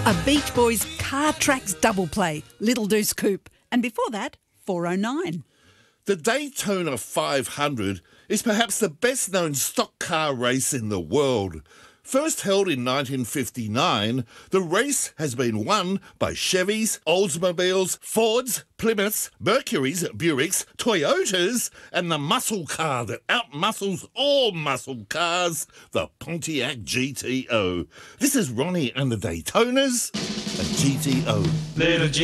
A Beach Boys Car Tracks double play, Little Deuce Coupe. And before that, 409. The Daytona 500 is perhaps the best-known stock car race in the world. First held in 1959, the race has been won by Chevys, Oldsmobiles, Fords, Plymouths, Mercurys, Buicks, Toyotas, and the muscle car that outmuscles all muscle cars, the Pontiac GTO. This is Ronnie and the Daytonas, a GTO.